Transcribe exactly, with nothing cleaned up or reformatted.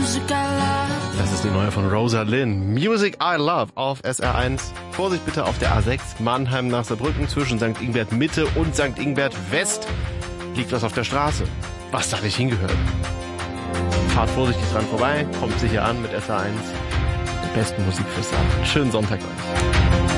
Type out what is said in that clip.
Das ist die neue von Rosa Lynn. Music I Love auf S R eins. Vorsicht bitte auf der A sechs, Mannheim nach Saarbrücken zwischen Sankt Ingbert Mitte und Sankt Ingbert West. Liegt was auf der Straße, was da nicht hingehört. Fahrt vorsichtig dran vorbei, kommt sicher an mit S R eins. Der besten Musik fürs Saarland. Schönen Sonntag euch.